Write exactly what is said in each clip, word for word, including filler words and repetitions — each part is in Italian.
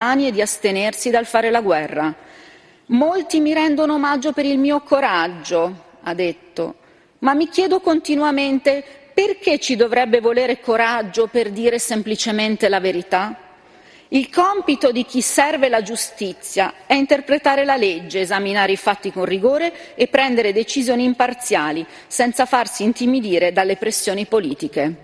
e di astenersi dal fare la guerra. Molti mi rendono omaggio per il mio coraggio, ha detto, ma mi chiedo continuamente perché ci dovrebbe volere coraggio per dire semplicemente la verità? Il compito di chi serve la giustizia è interpretare la legge, esaminare i fatti con rigore e prendere decisioni imparziali, senza farsi intimidire dalle pressioni politiche.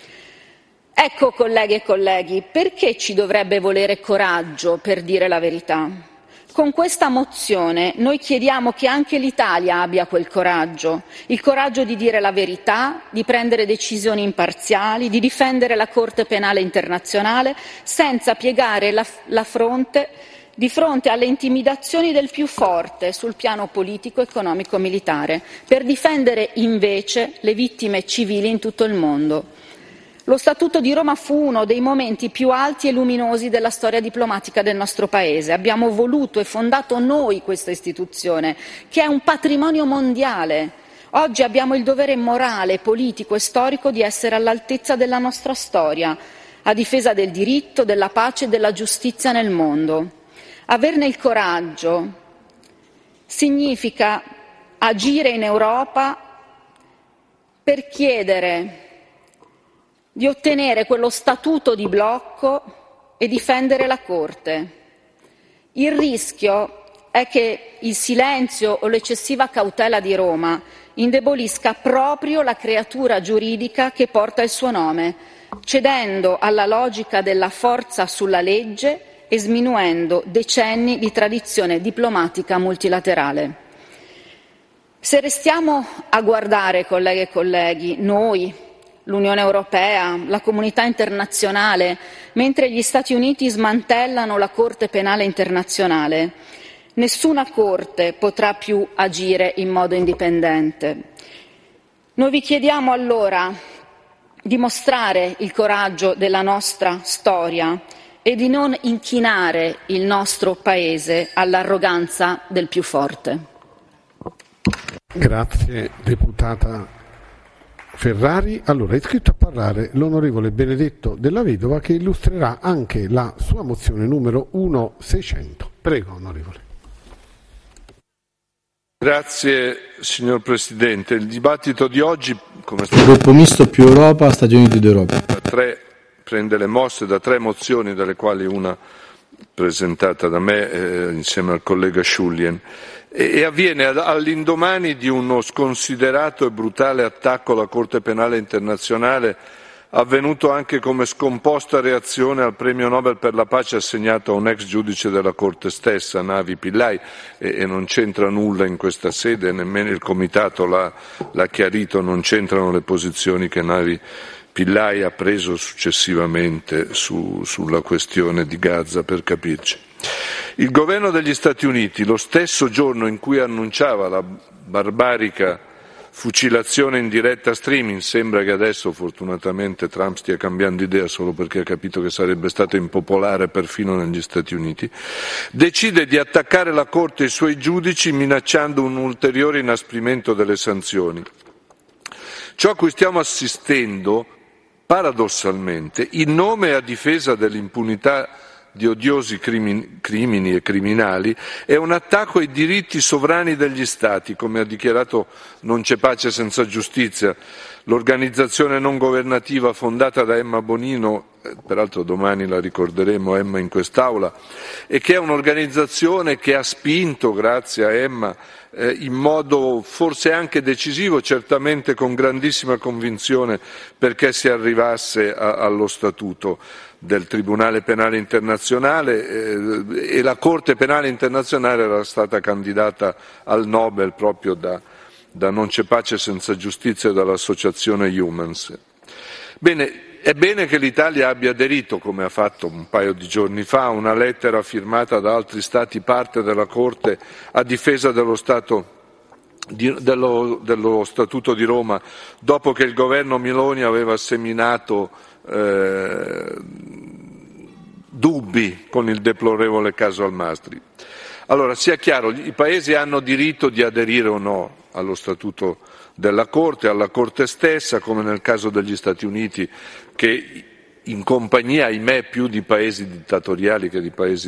Ecco, colleghe e colleghi, perché ci dovrebbe volere coraggio per dire la verità? Con questa mozione noi chiediamo che anche l'Italia abbia quel coraggio, il coraggio di dire la verità, di prendere decisioni imparziali, di difendere la Corte Penale Internazionale senza piegare la, la fronte di fronte alle intimidazioni del più forte sul piano politico, economico e militare, per difendere invece le vittime civili in tutto il mondo. Lo Statuto di Roma fu uno dei momenti più alti e luminosi della storia diplomatica del nostro Paese. Abbiamo voluto e fondato noi questa istituzione, che è un patrimonio mondiale. Oggi abbiamo il dovere morale, politico e storico di essere all'altezza della nostra storia, a difesa del diritto, della pace e della giustizia nel mondo. Averne il coraggio significa agire in Europa per chiedere di ottenere quello statuto di blocco e difendere la Corte. Il rischio è che il silenzio o l'eccessiva cautela di Roma indebolisca proprio la creatura giuridica che porta il suo nome, cedendo alla logica della forza sulla legge e sminuendo decenni di tradizione diplomatica multilaterale. Se restiamo a guardare, colleghe e colleghi, noi, l'Unione Europea, la comunità internazionale, mentre gli Stati Uniti smantellano la Corte Penale Internazionale, nessuna Corte potrà più agire in modo indipendente. Noi vi chiediamo allora di mostrare il coraggio della nostra storia e di non inchinare il nostro Paese all'arroganza del più forte. Grazie, deputata Ferrari. Allora, è iscritto a parlare l'onorevole Benedetto Della Vedova, che illustrerà anche la sua mozione numero milleseicento. Prego, onorevole. Grazie, signor Presidente. Il dibattito di oggi, come sta... Gruppo misto più Europa, Stati Uniti d'Europa. Da tre, prende le mosse da tre mozioni, dalle quali una presentata da me eh, insieme al collega Sciullien. E avviene all'indomani di uno sconsiderato e brutale attacco alla Corte Penale Internazionale, avvenuto anche come scomposta reazione al premio Nobel per la pace assegnato a un ex giudice della Corte stessa, Navi Pillay, e, e non c'entra nulla in questa sede, nemmeno il Comitato l'ha, l'ha chiarito, non c'entrano le posizioni che Navi Pillay ha preso successivamente su, sulla questione di Gaza, per capirci. Il governo degli Stati Uniti, lo stesso giorno in cui annunciava la barbarica fucilazione in diretta streaming, sembra che adesso fortunatamente Trump stia cambiando idea solo perché ha capito che sarebbe stato impopolare perfino negli Stati Uniti, decide di attaccare la Corte e i suoi giudici minacciando un ulteriore inasprimento delle sanzioni. Ciò a cui stiamo assistendo, paradossalmente, in nome e a difesa dell'impunità di odiosi crimini, crimini e criminali, è un attacco ai diritti sovrani degli Stati, come ha dichiarato Non c'è pace senza giustizia, l'organizzazione non governativa fondata da Emma Bonino, eh, peraltro domani la ricorderemo Emma in quest'Aula, e che è un'organizzazione che ha spinto, grazie a Emma, eh, in modo forse anche decisivo, certamente con grandissima convinzione, perché si arrivasse a, allo statuto del Tribunale Penale Internazionale, eh, e la Corte Penale Internazionale era stata candidata al Nobel proprio da, da Non c'è pace senza giustizia e dall'associazione Humans. Bene, è bene che l'Italia abbia aderito, come ha fatto un paio di giorni fa, a una lettera firmata da altri Stati parte della Corte a difesa dello Stato Di, dello, dello Statuto di Roma, dopo che il governo Meloni aveva seminato eh, dubbi con il deplorevole caso Al-Masri. Allora, sia chiaro, i paesi hanno diritto di aderire o no allo Statuto della Corte, alla Corte stessa, come nel caso degli Stati Uniti, che in compagnia, ahimè, più di paesi dittatoriali che di paesi